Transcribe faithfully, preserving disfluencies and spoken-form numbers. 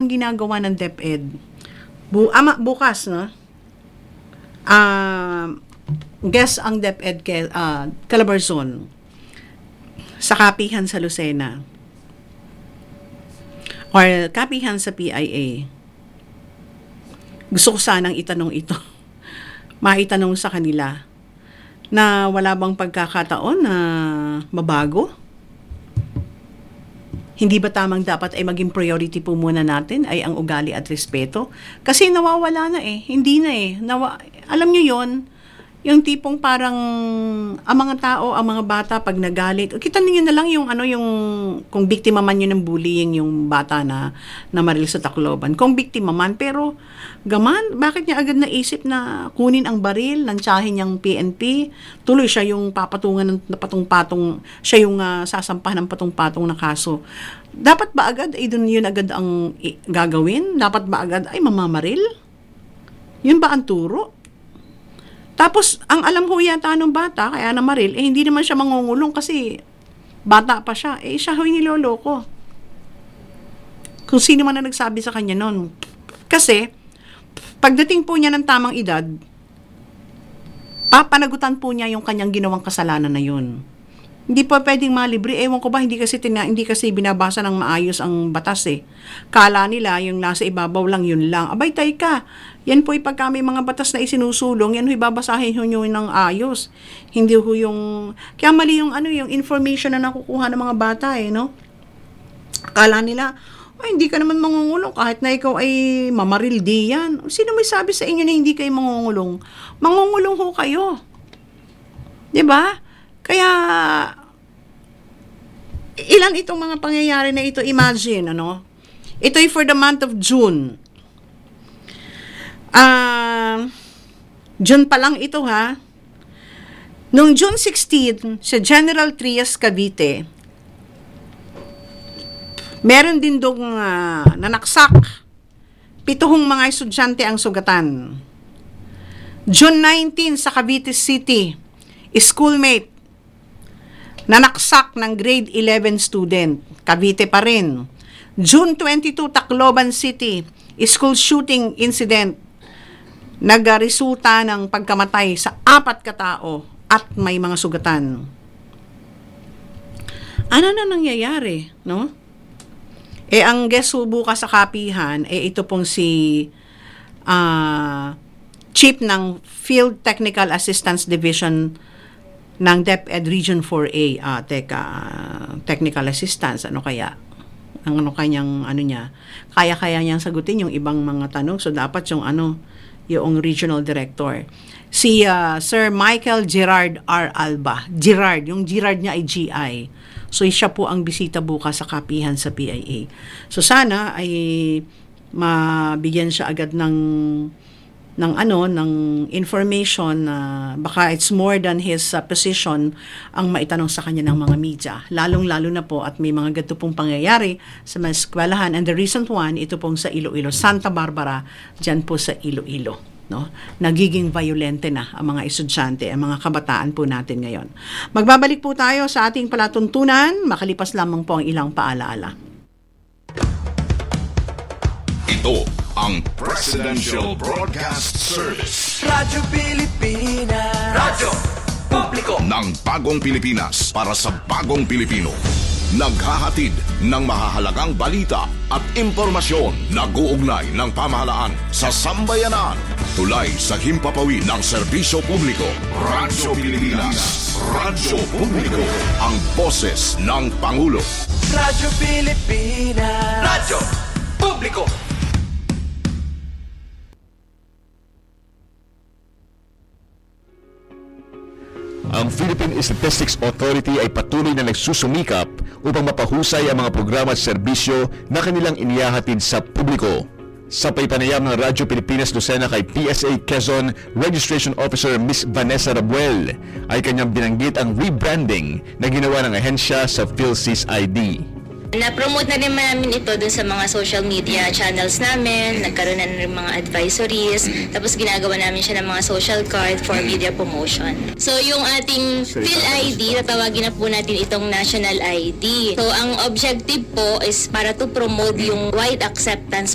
ginagawa ng DepEd. Bu ama, bukas, no? Uh, guest ang DepEd ke, uh, Calabarzon sa kapihan sa Lucena or kapihan sa P I A. Gusto ko sanang itanong ito. Maitanong sa kanila na wala bang pagkakataon na mabago? Hindi ba tamang dapat ay maging priority po muna natin ay ang ugali at respeto? Kasi nawawala na eh. Hindi na eh. Nawa- Alam nyo yon, yung tipong parang ang mga tao, ang mga bata pag nagalit, kita niyo na lang yung ano yung kung biktima man yun ng bullying yung bata na namaril sa Tacloban. Kung biktima man, pero gaman, bakit niya agad naisip na kunin ang baril, nantsahin niyang P N P, tuloy siya yung papatungan ng patong-patong, siya yung uh, sasampahan ng patong-patong na kaso. Dapat ba agad ay dun yun agad ang i- gagawin? Dapat ba agad ay mamamaril? Yun ba ang turo? Tapos, ang alam ko yata ng bata, kaya namaril, eh hindi naman siya mangungulong kasi bata pa siya. Eh siya ho'y niloloko. Kung sino man na nagsabi sa kanya noon. Kasi, pagdating po niya ng tamang edad, papanagutan po niya yung kanyang ginawang kasalanan na yun. Hindi pa pwedeng malibre. Ewan ko ba, hindi kasi, tina, hindi kasi binabasa ng maayos ang batas eh. Kala nila, yung nasa ibabaw lang, yun lang. Abay, tay ka. Yan po pagka may mga batas na isinusulong, yan ho'y babasahin ho nyo ng ayos. Hindi ho yung... Kaya mali yung, ano, yung information na nakukuha ng mga bata eh, no? Kala nila, ay, hindi ka naman mangungulong kahit na ikaw ay mamaril di yan. Sino may sabi sa inyo na hindi kayo mangungulong? Mangungulong ho kayo. Diba? Kaya, ilan itong mga pangyayari na ito? Imagine, ano? Ito'y for the month of June. Uh, June pa lang ito, ha? Noong June sixteenth, sa General Trias, Cavite, meron din dong uh, nanaksak. Pituhong mga estudyante ang sugatan. June nineteenth, sa Cavite City, schoolmate, nanaksak ng grade eleven student. Cavite pa rin. June twenty-second, Tacloban City, school shooting incident. Nagresulta ng pagkamatay sa apat katao at may mga sugatan. Ano na nangyayari, no? Eh, ang guest who bukas sa kapihan, eh, ito pong si uh, Chief ng Field Technical Assistance Division ng DepEd Region four A. Ah, teka, uh, technical assistance, ano kaya? Ang ano kanyang, ano niya, kaya-kaya niyang sagutin yung ibang mga tanong. So, dapat yung ano, yung regional director. Si uh, Sir Michael Gerard R. Alba. Gerard, yung Gerard niya ay G I. So, siya po ang bisita bukas sa kapihan sa P I A. So, sana ay mabigyan siya agad ng ng ano, ng information na uh, baka it's more than his uh, position ang maitanong sa kanya ng mga media. Lalong-lalo na po at may mga ganito pong pangyayari sa mga eskwelahan. And the recent one, ito pong sa Iloilo, Santa Barbara, dyan po sa Iloilo. No? Nagiging violente na ang mga estudyante, ang mga kabataan po natin ngayon. Magbabalik po tayo sa ating palatuntunan, makalipas lamang po ang ilang paalaala. Ito ang Presidential Broadcast Service. Radyo Pilipinas. Radyo Publiko ng bagong Pilipinas para sa bagong Pilipino. Naghahatid ng mahahalagang balita at impormasyon na guugnay ng pamahalaan sa sambayanan. Tulay sa himpapawid ng serbisyo publiko. Radyo Pilipinas. Radyo Publiko. Ang boses ng Pangulo. Radyo Pilipinas. Radyo Publiko. Ang Philippine Statistics Authority ay patuloy na nagsusumikap upang mapahusay ang mga programa at serbisyo na kanilang inihahatid sa publiko. Sa paypanayam ng Radyo Pilipinas Lucena kay P S A Quezon Registration Officer Miss Vanessa Rabuel, ay kanyang binanggit ang rebranding na ginawa ng ahensya sa PhilSys I D. Na-promote na rin namin ito dun sa mga social media channels namin, nagkaroon na rin mga advisories, tapos ginagawa namin siya ng mga social card for media promotion. So yung ating PhilID, tatawagin na po natin itong National I D. So ang objective po is para to promote yung wide acceptance